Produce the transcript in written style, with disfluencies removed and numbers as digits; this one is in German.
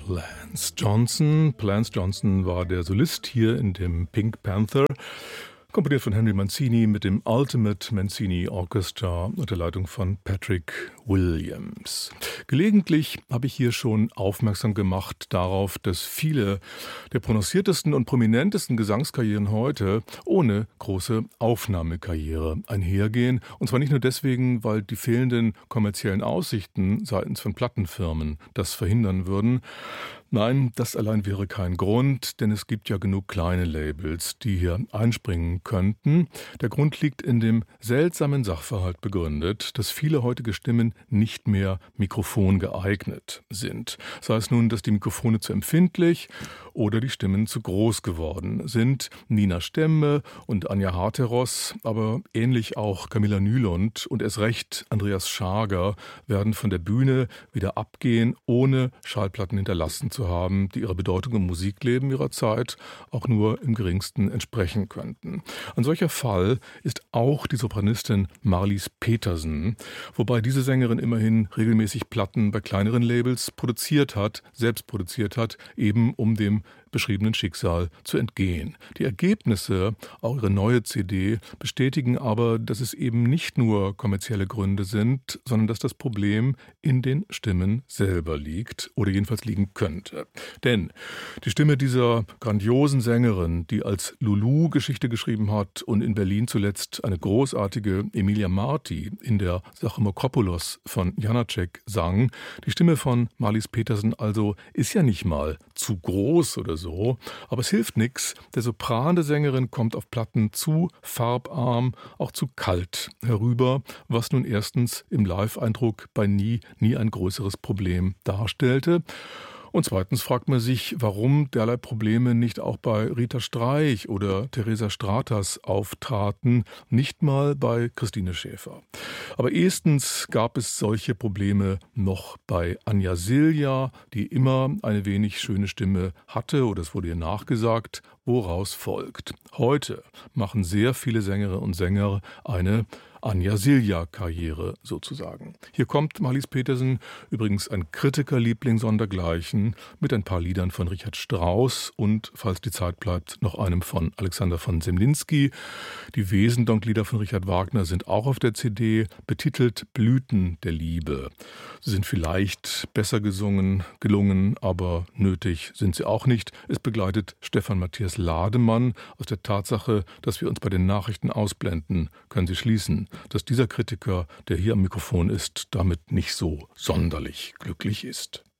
Lance Johnson. Lance Johnson war der Solist hier in dem Pink Panther, komponiert von Henry Mancini mit dem Ultimate Mancini Orchestra unter Leitung von Patrick Williams. Gelegentlich habe ich hier schon aufmerksam gemacht darauf, dass viele der prononciertesten und prominentesten Gesangskarrieren heute ohne große Aufnahmekarriere einhergehen. Und zwar nicht nur deswegen, weil die fehlenden kommerziellen Aussichten seitens von Plattenfirmen das verhindern würden. Nein, das allein wäre kein Grund, denn es gibt ja genug kleine Labels, die hier einspringen könnten. Der Grund liegt in dem seltsamen Sachverhalt begründet, dass viele heutige Stimmen nicht mehr mikrofongeeignet sind. Sei es nun, dass die Mikrofone zu empfindlich oder die Stimmen zu groß geworden sind. Nina Stemme und Anja Harteros, aber ähnlich auch Camilla Nylund und erst recht Andreas Schager werden von der Bühne wieder abgehen, ohne Schallplatten hinterlassen zu haben, die ihrer Bedeutung im Musikleben ihrer Zeit auch nur im geringsten entsprechen könnten. Ein solcher Fall ist auch die Sopranistin Marlies Petersen, wobei diese Sängerin immerhin regelmäßig Platten bei kleineren Labels selbst produziert hat, eben um dem beschriebenen Schicksal zu entgehen. Die Ergebnisse, auch ihre neue CD, bestätigen aber, dass es eben nicht nur kommerzielle Gründe sind, sondern dass das Problem in den Stimmen selber liegt oder jedenfalls liegen könnte. Denn die Stimme dieser grandiosen Sängerin, die als Lulu Geschichte geschrieben hat und in Berlin zuletzt eine großartige Emilia Marti in der Sachemokopoulos von Janacek sang, die Stimme von Marlies Petersen also ist ja nicht mal zu groß oder so, aber es hilft nichts. Der Sopran der Sängerin kommt auf Platten zu farbarm, auch zu kalt herüber, was nun erstens im Live-Eindruck bei nie ein größeres Problem darstellte. Und zweitens fragt man sich, warum derlei Probleme nicht auch bei Rita Streich oder Theresa Stratas auftraten, nicht mal bei Christine Schäfer. Aber erstens gab es solche Probleme noch bei Anja Silja, die immer eine wenig schöne Stimme hatte, oder es wurde ihr nachgesagt, woraus folgt. Heute machen sehr viele Sängerinnen und Sänger eine Anja Silja-Karriere sozusagen. Hier kommt Marlies Petersen, übrigens ein Kritikerliebling sondergleichen, mit ein paar Liedern von Richard Strauss und, falls die Zeit bleibt, noch einem von Alexander von Semlinsky. Die Wesendonck-Lieder von Richard Wagner sind auch auf der CD, betitelt Blüten der Liebe. Sie sind vielleicht besser gelungen, aber nötig sind sie auch nicht. Es begleitet Stefan Matthias Lademann. Aus der Tatsache, dass wir uns bei den Nachrichten ausblenden, können Sie schließen, dass dieser Kritiker, der hier am Mikrofon ist, damit nicht so sonderlich glücklich ist.